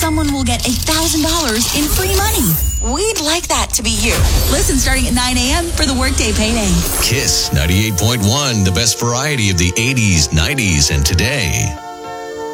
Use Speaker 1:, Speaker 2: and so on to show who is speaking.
Speaker 1: someone will get $1,000 in free money. We'd like that to be you. Listen starting at 9 a.m. for the Workday Payday.
Speaker 2: Kiss 98.1, the best variety of the 80s, 90s, and today.